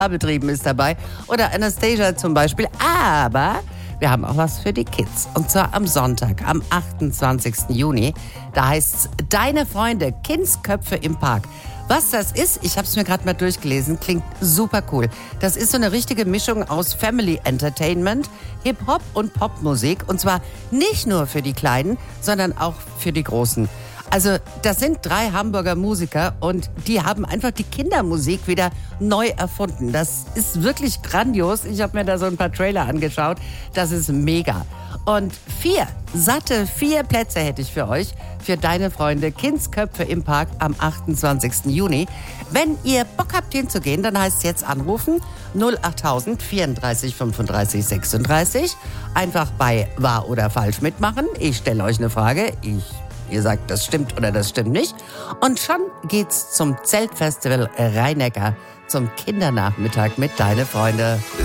Betrieben ist dabei oder Anastasia zum Beispiel. Aber wir haben auch was für die Kids. Und zwar am Sonntag, am 28. Juni. Da heißt's Deine Freunde, Kindsköpfe im Park. Was das ist, ich habe es mir gerade mal durchgelesen, klingt super cool. Das ist so eine richtige Mischung aus Family Entertainment, Hip-Hop und Popmusik. Und zwar nicht nur für die Kleinen, sondern auch für die Großen. Also das sind 3 Hamburger Musiker und die haben einfach die Kindermusik wieder neu erfunden. Das ist wirklich grandios. Ich habe mir da so ein paar Trailer angeschaut. Das ist mega. Und 4 Plätze hätte ich für euch, für Deine Freunde, Kindsköpfe im Park am 28. Juni. Wenn ihr Bock habt hinzugehen, dann heißt es jetzt anrufen 08000 34 35 36. Einfach bei Wahr oder Falsch mitmachen. Ich stelle euch eine Frage. Ihr sagt, das stimmt oder das stimmt nicht. Und schon geht's zum Zeltfestival Rhein-Neckar, zum Kindernachmittag mit Deine Freunde.